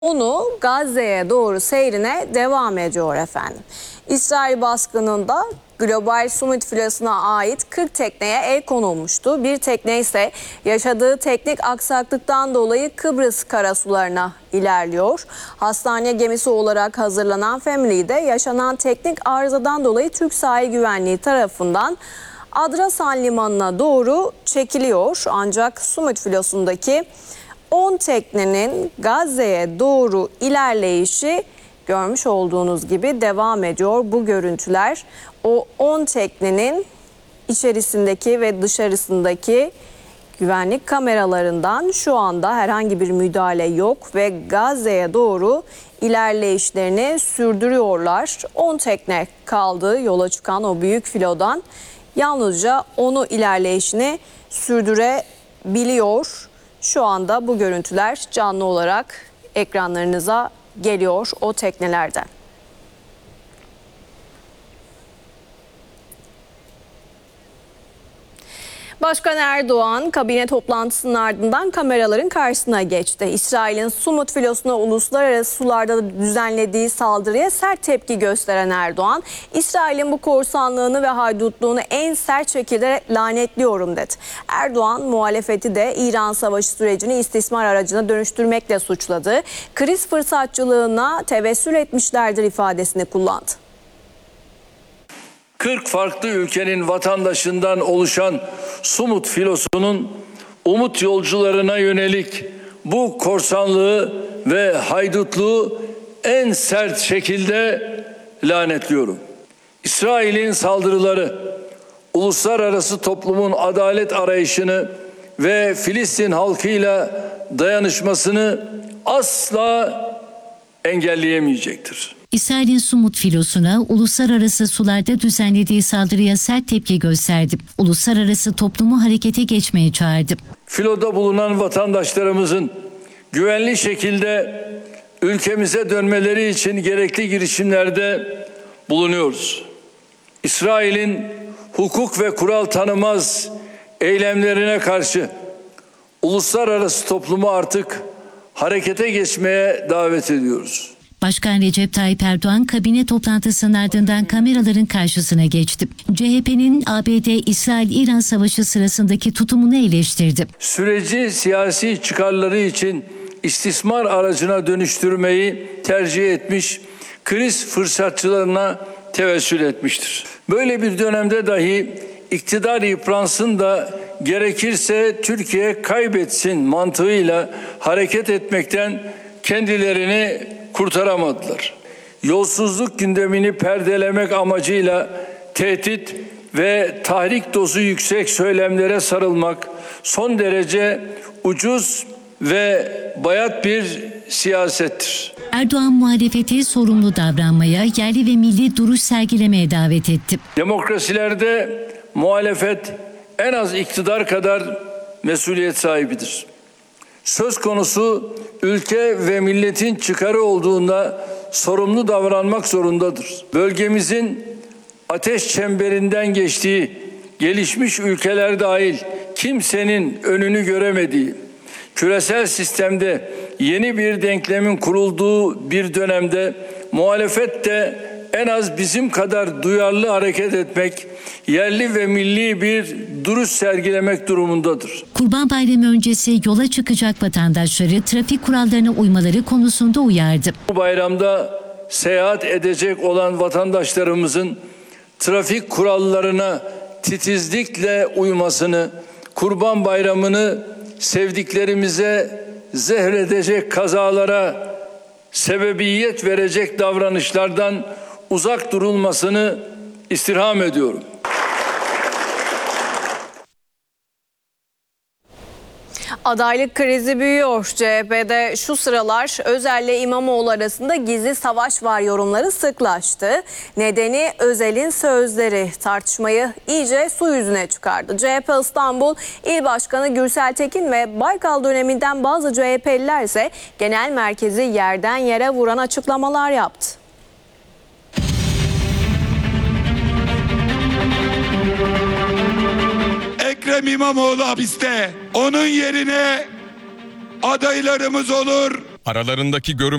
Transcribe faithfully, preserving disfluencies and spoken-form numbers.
Onu Gazze'ye doğru seyrine devam ediyor efendim. İsrail baskınında Global Summit filosuna ait kırk tekneye el konulmuştu. Bir tekne ise yaşadığı teknik aksaklıktan dolayı Kıbrıs karasularına ilerliyor. Hastane gemisi olarak hazırlanan Family'de yaşanan teknik arızadan dolayı Türk Sahil Güvenliği tarafından Adrasan Limanı'na doğru çekiliyor. Ancak Summit filosundaki on teknenin Gazze'ye doğru ilerleyişi görmüş olduğunuz gibi devam ediyor. Bu görüntüler o on teknenin içerisindeki ve dışarısındaki güvenlik kameralarından. Şu anda herhangi bir müdahale yok ve Gazze'ye doğru ilerleyişlerini sürdürüyorlar. on tekne kaldı yola çıkan o büyük filodan. Yalnızca onu ilerleyişini sürdürebiliyor. Şu anda bu görüntüler canlı olarak ekranlarınıza geliyor o teknelerden. Başkan Erdoğan kabine toplantısının ardından kameraların karşısına geçti. İsrail'in Summit filosuna uluslararası sularda düzenlediği saldırıya sert tepki gösteren Erdoğan, İsrail'in bu korsanlığını ve haydutluğunu en sert şekilde lanetliyorum dedi. Erdoğan muhalefeti de İran savaşı sürecini istismar aracına dönüştürmekle suçladı. Kriz fırsatçılığına tevessül etmişlerdir ifadesini kullandı. kırk farklı ülkenin vatandaşından oluşan Summit filosunun umut yolcularına yönelik bu korsanlığı ve haydutluğu en sert şekilde lanetliyorum. İsrail'in saldırıları, uluslararası toplumun adalet arayışını ve Filistin halkıyla dayanışmasını asla engelleyemeyecektir. İsrail'in Summit filosuna uluslararası sularda düzenlediği saldırıya sert tepki gösterdi. Uluslararası toplumu harekete geçmeye çağırdı. Filoda bulunan vatandaşlarımızın güvenli şekilde ülkemize dönmeleri için gerekli girişimlerde bulunuyoruz. İsrail'in hukuk ve kural tanımaz eylemlerine karşı uluslararası toplumu artık harekete geçmeye davet ediyoruz. Başkan Recep Tayyip Erdoğan kabine toplantısının ardından kameraların karşısına geçti. C H P'nin A B D-İsrail-İran savaşı sırasındaki tutumunu eleştirdi. Süreci siyasi çıkarları için istismar aracına dönüştürmeyi tercih etmiş, kriz fırsatçılarına tevessül etmiştir. Böyle bir dönemde dahi iktidar yıpransın da gerekirse Türkiye kaybetsin mantığıyla hareket etmekten kendilerini kurtaramadılar. Yolsuzluk gündemini perdelemek amacıyla tehdit ve tahrik dozu yüksek söylemlere sarılmak son derece ucuz ve bayat bir siyasettir. Erdoğan muhalefeti sorumlu davranmaya, yerli ve milli duruş sergilemeye davet etti. Demokrasilerde muhalefet en az iktidar kadar mesuliyet sahibidir. Söz konusu ülke ve milletin çıkarı olduğunda sorumlu davranmak zorundadır. Bölgemizin ateş çemberinden geçtiği, gelişmiş ülkeler dahil kimsenin önünü göremediği, küresel sistemde yeni bir denklemin kurulduğu bir dönemde muhalefet de en az bizim kadar duyarlı hareket etmek, yerli ve milli bir duruş sergilemek durumundadır. Kurban Bayramı öncesi yola çıkacak vatandaşları trafik kurallarına uymaları konusunda uyardı. Bu bayramda seyahat edecek olan vatandaşlarımızın trafik kurallarına titizlikle uymasını, Kurban Bayramı'nı sevdiklerimize zehredecek kazalara sebebiyet verecek davranışlardan uzak durulmasını istirham ediyorum. Adaylık krizi büyüyor. C H P'de şu sıralar Özel'le İmamoğlu arasında gizli savaş var yorumları sıklaştı. Nedeni Özel'in sözleri tartışmayı iyice su yüzüne çıkardı. C H P İstanbul İl Başkanı Gürsel Tekin ve Baykal döneminden bazı C H P'liler ise genel merkezi yerden yere vuran açıklamalar yaptı. Ekrem İmamoğlu hapiste. Onun yerine adaylarımız olur. Aralarındaki görünmez